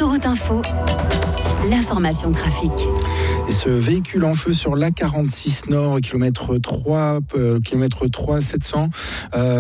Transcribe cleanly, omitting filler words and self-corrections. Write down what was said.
Autoroute Info, l'information trafic. Et ce véhicule en feu sur l'A46 Nord, kilomètre 3 700,